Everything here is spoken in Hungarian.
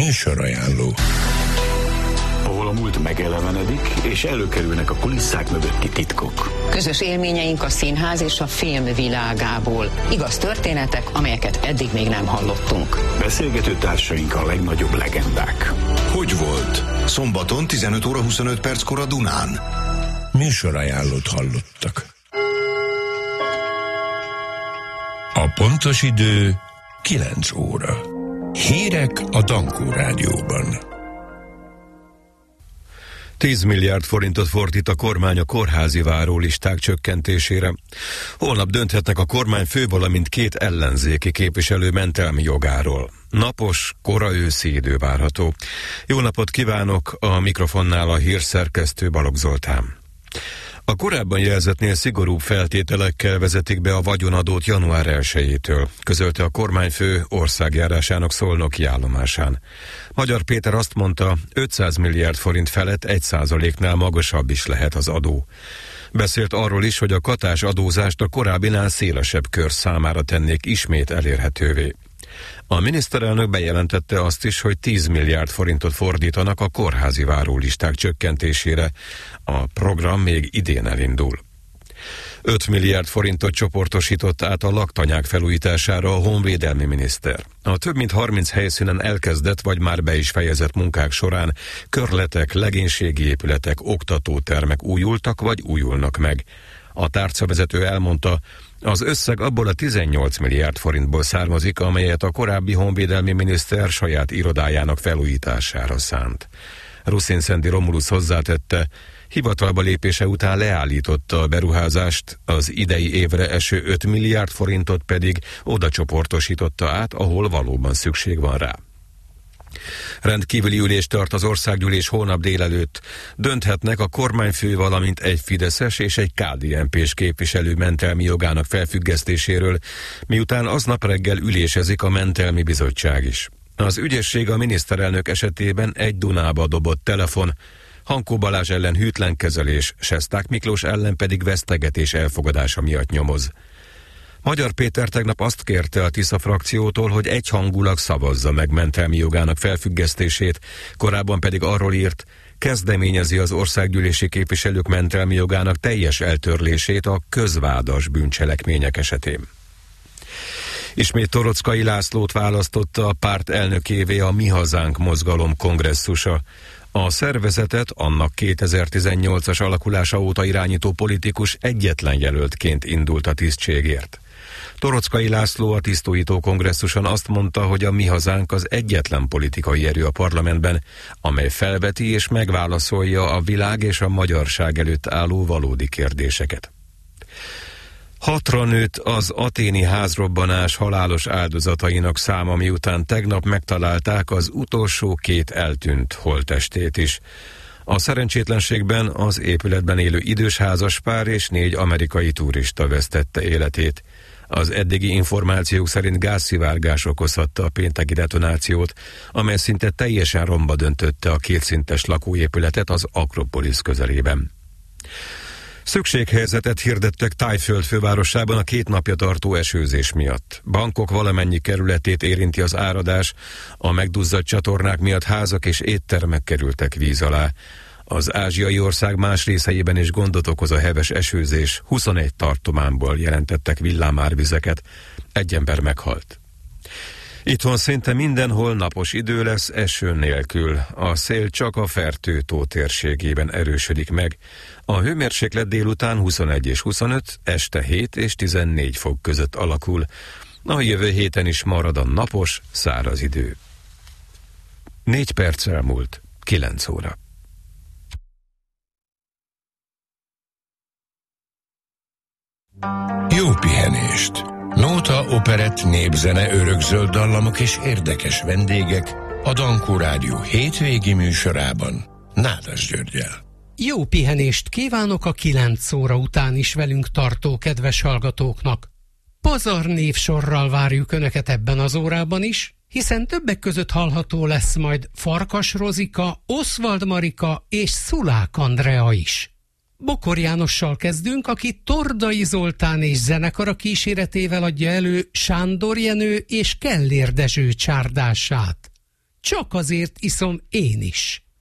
Műsorajánló. Ahol a múlt megelevenedik, és előkerülnek a kulisszák mögötti titkok. Közös élményeink a színház és a film világából. Igaz történetek, amelyeket eddig még nem hallottunk. Beszélgető társaink a legnagyobb legendák. Hogy volt? Szombaton 15 óra 25 perckor a Dunán. Műsorajánlót hallottak. A pontos idő 9 óra. Hírek a Dankó Rádióban. 10 milliárd forintot fordít a kormány a kórházi várólisták csökkentésére. Holnap dönthetnek a kormányfő, valamint 2 ellenzéki képviselő mentelmi jogáról. Napos, kora őszi idő várható. Jó napot kívánok, a mikrofonnál a hírszerkesztő Balogh Zoltán. A korábban jelzettnél szigorúbb feltételekkel vezetik be a vagyonadót január 1-től, közölte a kormányfő országjárásának szolnoki állomásán. Magyar Péter azt mondta, 500 milliárd forint felett 1%-nál magasabb is lehet az adó. Beszélt arról is, hogy a katás adózást a korábbinál szélesebb kör számára tennék ismét elérhetővé. A miniszterelnök bejelentette azt is, hogy 10 milliárd forintot fordítanak a kórházi várólisták csökkentésére. A program még idén elindul. 5 milliárd forintot csoportosított át a laktanyák felújítására a honvédelmi miniszter. A több mint 30 helyszínen elkezdett vagy már be is fejezett munkák során körletek, legénységi épületek, oktatótermek újultak vagy újulnak meg. A tárcavezető elmondta, az összeg abból a 18 milliárd forintból származik, amelyet a korábbi honvédelmi miniszter saját irodájának felújítására szánt. Ruszin-Szendi Romulusz hozzátette, hivatalba lépése után leállította a beruházást, az idei évre eső 5 milliárd forintot pedig oda csoportosította át, ahol valóban szükség van rá. Rendkívüli ülést tart az országgyűlés holnap délelőtt. Dönthetnek a kormányfő, valamint egy fideszes és egy KDNP-s képviselő mentelmi jogának felfüggesztéséről, miután aznap reggel ülésezik a mentelmi bizottság is. Az ügyészség a miniszterelnök esetében egy Dunába dobott telefon, Hankó Balázs ellen hűtlen kezelés, Sesták Miklós ellen pedig vesztegetés elfogadása miatt nyomoz. Magyar Péter tegnap azt kérte a Tisza frakciótól, hogy egyhangulag szavazza meg mentelmi jogának felfüggesztését, korábban pedig arról írt, kezdeményezi az országgyűlési képviselők mentelmi jogának teljes eltörlését a közvádas bűncselekmények esetén. Ismét Toroczkai Lászlót választotta a párt elnökévé a Mi Hazánk mozgalom kongresszusa. A szervezetet annak 2018-as alakulása óta irányító politikus egyetlen jelöltként indult a tisztségért. Toroczkai László a tisztújító kongresszuson azt mondta, hogy a Mi Hazánk az egyetlen politikai erő a parlamentben, amely felveti és megválaszolja a világ és a magyarság előtt álló valódi kérdéseket. 6-ra nőtt az athéni házrobbanás halálos áldozatainak száma, miután tegnap megtalálták az utolsó 2 eltűnt holttestét is. A szerencsétlenségben az épületben élő idős házaspár és 4 amerikai turista vesztette életét. Az eddigi információk szerint gázszivárgás okozhatta a pénteki detonációt, amely szinte teljesen romba döntötte a 2 szintes lakóépületet az Akropolisz közelében. Szükséghelyzetet hirdettek Thaiföld fővárosában a 2 napja tartó esőzés miatt. Bangkok valamennyi kerületét érinti az áradás, a megduzzadt csatornák miatt házak és éttermek kerültek víz alá. Az ázsiai ország más részeiben is gondot okoz a heves esőzés, 21 tartományból jelentettek villámárvizeket, 1 ember meghalt. Itthon szinte mindenhol napos idő lesz eső nélkül. A szél csak a Fertő-tó térségében erősödik meg. A hőmérséklet délután 21 és 25, este 7 és 14 fok között alakul. A jövő héten is marad a napos, száraz idő. 4 perc elmúlt, 9 óra. Jó pihenést! Nóta, operett, népzene, örökzöld dallamok és érdekes vendégek a Dankó Rádió hétvégi műsorában Nádas Györggyel. Jó pihenést kívánok a 9 óra után is velünk tartó kedves hallgatóknak. Pazar névsorral várjuk Önöket ebben az órában is, hiszen többek között hallható lesz majd Farkas Rozika, Oswald Marika és Szulák Andrea is. Bokor Jánossal kezdünk, aki Tordai Zoltán és zenekara kíséretével adja elő Sándor Jenő és Kellér Dezső csárdását. csak azért iszom én is.